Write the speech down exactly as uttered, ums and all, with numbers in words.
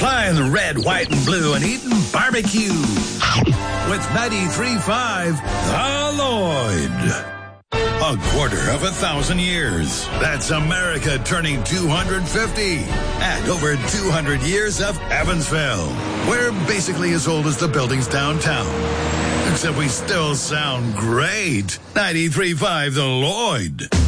flying the red, white, and blue and eating barbecue with ninety-three point five The Lloyd. A quarter of a thousand years. That's America turning two hundred fifty. And over two hundred years of Evansville. We're basically as old as the buildings downtown. Except we still sound great. ninety-three point five The Lloyd.